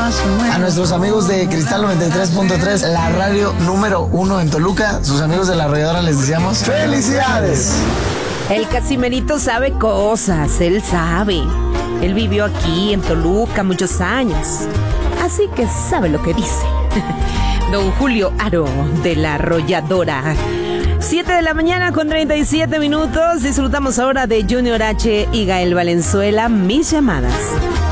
A nuestros amigos de Cristal 93.3, la radio número 1 en Toluca, sus amigos de la arrolladora les deseamos ¡felicidades! El Casimerito sabe cosas, él sabe. Él vivió aquí en Toluca muchos años, así que sabe lo que dice. Don Julio Aro de la arrolladora. 7 de la mañana con 37 minutos. Disfrutamos ahora de Junior H y Gael Valenzuela, Mis Llamadas.